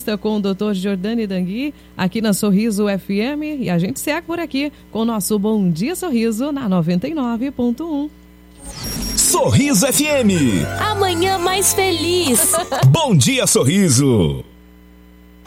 entrevista com o Dr. Jordani Dangui aqui na Sorriso FM e a gente segue por aqui com o nosso Bom Dia Sorriso na 99.1. Sorriso FM. Amanhã mais feliz. Bom Dia Sorriso.